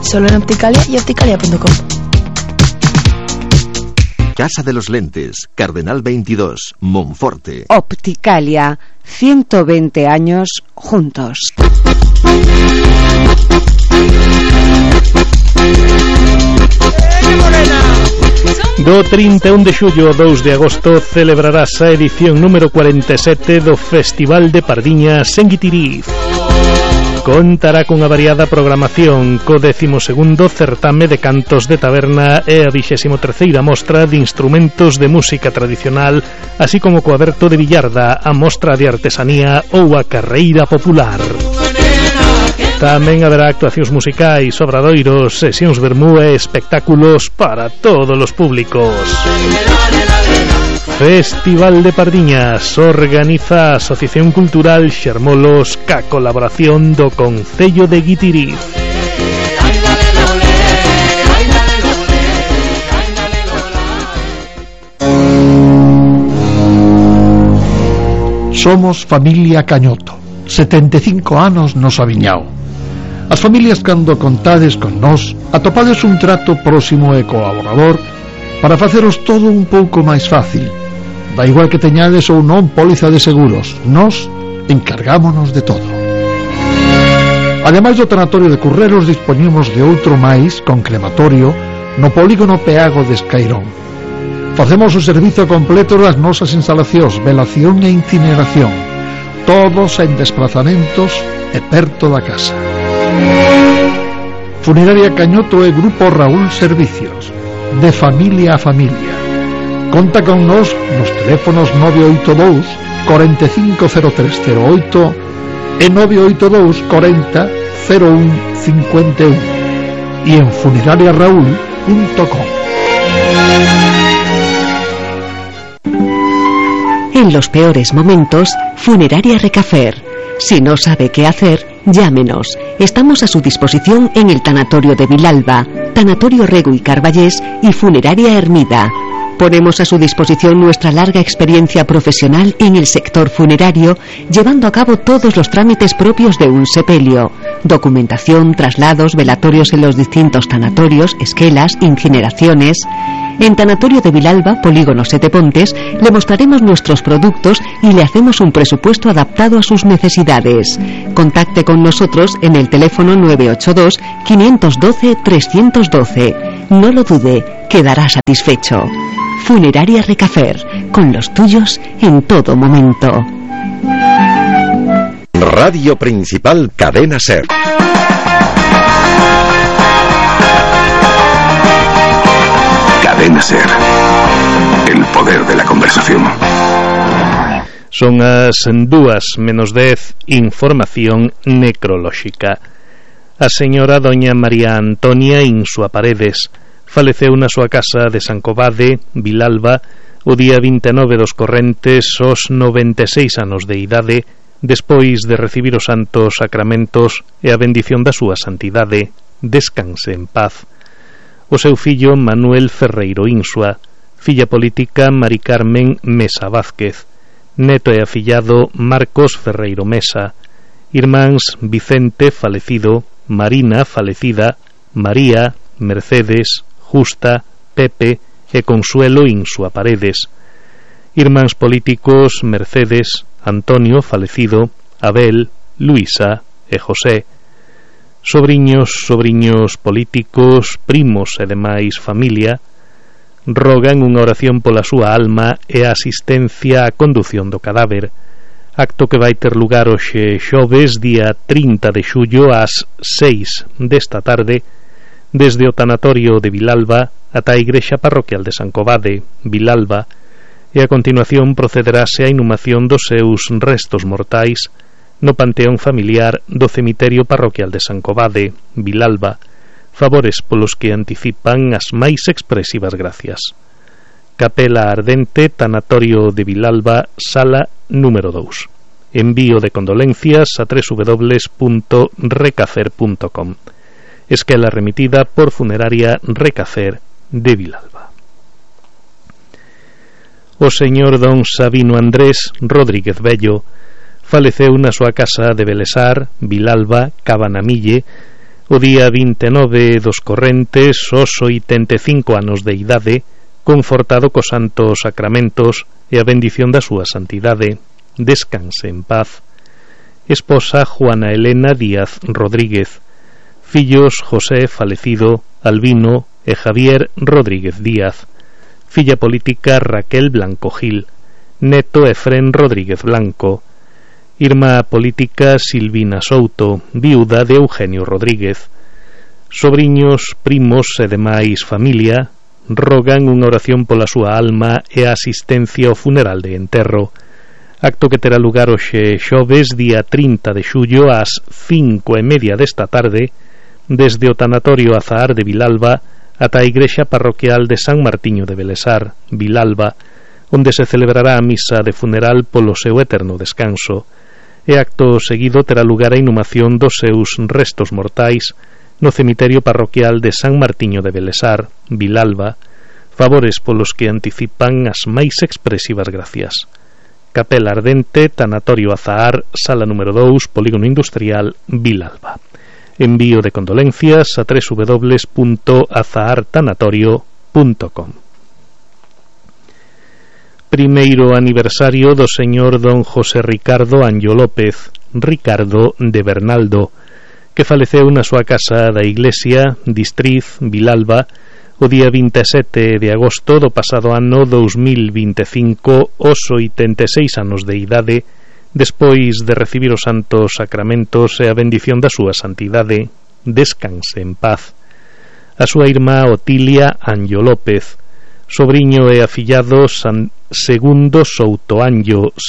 Solo en Opticalia y opticalia.com. Casa de los Lentes, Cardenal 22, Monforte. Opticalia, 120 años juntos. Do 31 de xullo ao 2 de agosto celebrarase a edición número 47 do Festival de Pardiñas en Guitiriz. Contará cunha variada programación co 12º certame de cantos de taberna e a 23ª mostra de instrumentos de música tradicional, así como co aberto de billarda, a mostra de artesanía ou a carreira popular. Tamén haberá actuacións musicais, obradoiros, sesións vermú e espectáculos para todos os públicos. Festival de Pardiñas organiza a Asociación Cultural Xermolos ca colaboración do Concello de Guitiriz. Somos familia Cañoto, 75 anos nos aviñao. As familias, cando contades con nós, atopades un trato próximo e colaborador para faceros todo un pouco máis fácil. Da igual que teñades ou non póliza de seguros, nós encargámonos de todo. Ademais do tanatorio de Curreros, dispoñemos de outro máis con crematorio no polígono Peago de Escairón. Facemos o servizo completo das nosas instalacións, velación e incineración, todos en desplazamentos e perto da casa. Funeraria Cañoto e Grupo Raúl Servicios, de familia a familia. Conta con nos nos teléfonos 982 450308 e 982 40 01 51 e en funerariaraúl.com. En los peores momentos, Funeraria Recafer. Si no sabe qué hacer, llámenos. Estamos a su disposición en el Tanatorio de Vilalba, Tanatorio Rego y Carballés y Funeraria Hermida. Ponemos a su disposición nuestra larga experiencia profesional en el sector funerario, llevando a cabo todos los trámites propios de un sepelio: documentación, traslados, velatorios en los distintos tanatorios, esquelas, incineraciones. En Tanatorio de Vilalba, Polígono Sete Pontes, le mostraremos nuestros productos y le hacemos un presupuesto adaptado a sus necesidades. Contacte con nosotros en el teléfono 982 512 312. No lo dude, quedará satisfecho. Funeraria Recafer, con los tuyos en todo momento. Radio Principal Cadena Ser. Cadena Ser. El poder de la conversación. Son as 2:10, información necrolóxica. A señora doña María Antonia Insua Paredes faleceu na súa casa de San Covade, Vilalba, o día 29 dos correntes aos 96 anos de idade, despois de recibir os santos sacramentos e a bendición da súa santidade. Descanse en paz. O seu fillo Manuel Ferreiro Insua, filla política Mari Carmen Mesa Vázquez, neto e afillado Marcos Ferreiro Mesa, irmáns Vicente falecido, Marina falecida, María, Mercedes, Justa, Pepe e Consuelo Insua Paredes, irmáns políticos Mercedes, Antonio falecido, Abel, Luisa e José, sobriños políticos, primos e demais familia, rogan unha oración pola súa alma e a asistencia á condución do cadáver, acto que vai ter lugar hoxe xoves, día 30 de xullo ás 6 desta tarde, desde o tanatorio de Vilalba ata a igrexa parroquial de San Covade, Vilalba, e a continuación procederase á inhumación dos seus restos mortais no panteón familiar do cemiterio parroquial de San Covade, Vilalba, favores polos que anticipan as máis expresivas gracias. Capela Ardente, Tanatorio de Vilalba, sala número 2. Envío de condolencias a www.recafer.com. Esquela remitida por Funeraria Recafer de Vilalba. O señor don Sabino Andrés Rodríguez Bello faleceu na súa casa de Belesar, Vilalba, Cabanamille, O día 29 dos correntes, os 85 anos de idade, confortado cos santos sacramentos e a bendición da súa santidade, descanse en paz. Esposa Juana Elena Díaz Rodríguez. Fillos José falecido, Albino e Javier Rodríguez Díaz. Filla política Raquel Blanco Gil. Neto Efrén Rodríguez Blanco. Irmá política Silvina Souto, viuda de Eugenio Rodríguez. Sobriños, primos e demais familia rogan unha oración pola súa alma e a asistencia ao funeral de enterro, acto que terá lugar hoxe xoves día 30 de xullo ás 5:30 desta tarde desde o tanatorio Azahar de Vilalba ata a igrexa parroquial de San Martiño de Belesar, Vilalba, onde se celebrará a misa de funeral polo seu eterno descanso, e acto seguido terá lugar a inhumación dos seus restos mortais no cemiterio parroquial de San Martiño de Belesar, Vilalba, favores polos que anticipan as máis expresivas gracias. Capela Ardente, Tanatorio Azahar, Sala número 2, Polígono Industrial, Vilalba. Envío de condolencias a www.azahartanatorio.com. Primeiro aniversario do señor don José Ricardo Anllo López, Ricardo de Bernaldo, que faleceu na súa casa da Iglesia, Distriz, Vilalba, o día 27 de agosto do pasado ano 2025, aos 86 anos de idade, despois de recibir os santos sacramentos e a bendición da súa santidade. Descanse en paz. A súa irmá Otilia Anllo López, sobriño e afillado Segundo Souto Anllo,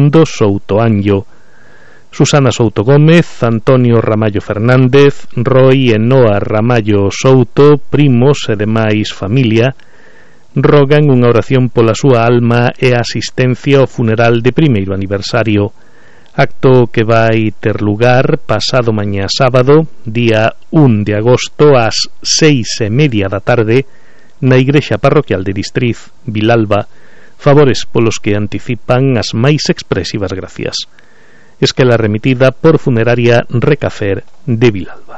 Susana Souto Gómez, Antonio Ramallo Fernández, Roy e Noa Ramallo Souto, primos e demais familia, rogan unha oración pola súa alma e a asistencia ao funeral de primeiro aniversario, acto que vai ter lugar pasado mañá sábado, día 1 de agosto, ás 6:30 da tarde, na igrexa parroquial de Distriz, Vilalba, favores polos que anticipan as máis expresivas gracias. Esquela remitida por Funeraria Recafer de Vilalba.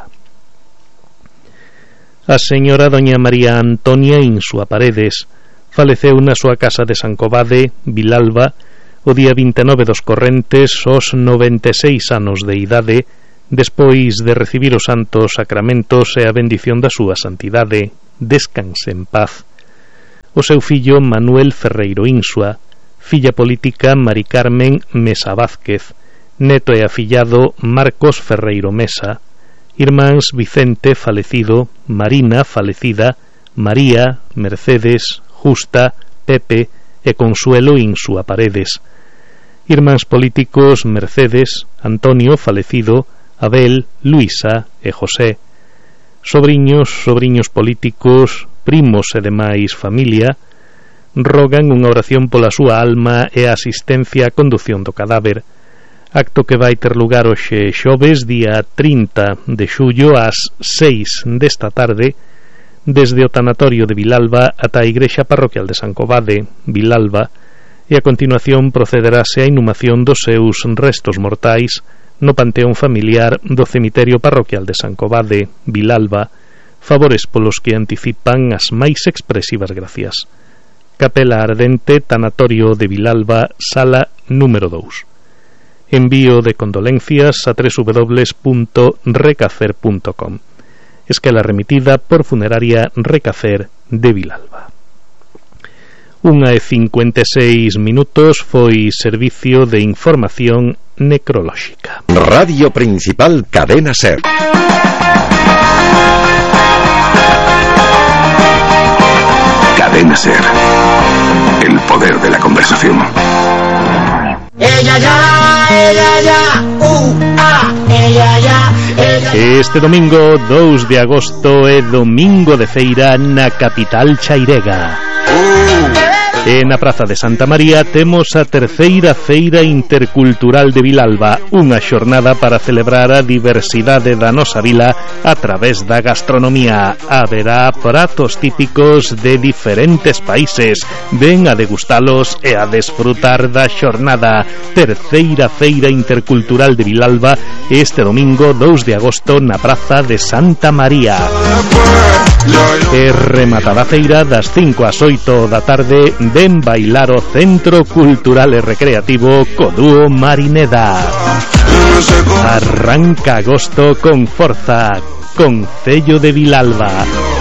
A señora doña María Antonia Insua Paredes faleceu na súa casa de San Covade, Vilalba, o día 29 dos correntes, aos 96 anos de idade, despois de recibir os santos sacramentos e a bendición da súa santidade. Descanse en paz. O seu fillo Manuel Ferreiro Insua, filla política Mari Carmen Mesa Vázquez, neto e afillado Marcos Ferreiro Mesa, irmáns Vicente falecido, Marina falecida, María, Mercedes, Justa, Pepe e Consuelo Insua Paredes, irmáns políticos Mercedes, Antonio falecido, Abel, Luisa e José, sobriños políticos, primos e demais familia, rogan unha oración pola súa alma e a asistencia á condución do cadáver, acto que vai ter lugar hoxe xoves día 30 de xullo ás 6 desta tarde desde o tanatorio de Vilalba ata a igrexa parroquial de San Covade, Vilalba, e a continuación procederase a inhumación dos seus restos mortais no panteón familiar do cemiterio parroquial de San Covade, Vilalba, favores polos que anticipan as máis expresivas gracias. Capela Ardente, Tanatorio de Vilalba, Sala número 2. Envío de condolencias a www.recafer.com. Esquela remitida por Funeraria Recafer de Vilalba. 1:56 foi servicio de información necrolóxica. Radio Principal Cadena SER. Cadena SER. El poder de la conversación. Ella ya, Este domingo 2 de agosto é domingo de feira na capital chairega. E na Praza de Santa María temos a terceira Feira Intercultural de Vilalba, unha xornada para celebrar a diversidade da nosa vila a través da gastronomía. Haberá pratos típicos de diferentes países. Ven a degustalos e a desfrutar da xornada. Terceira Feira Intercultural de Vilalba este domingo 2 de agosto na Praza de Santa María. E rematada a feira das 5 ás 8 da tarde, ven bailar o Centro Cultural e Recreativo co dúo Marineda. Arranca agosto con forza, Concello de Vilalba.